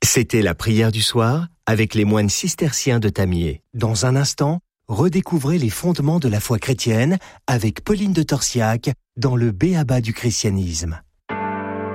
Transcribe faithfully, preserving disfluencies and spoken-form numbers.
C'était la prière du soir avec les moines cisterciens de Tamier. Dans un instant, redécouvrez les fondements de la foi chrétienne avec Pauline de Torsiac dans le B A B A du christianisme.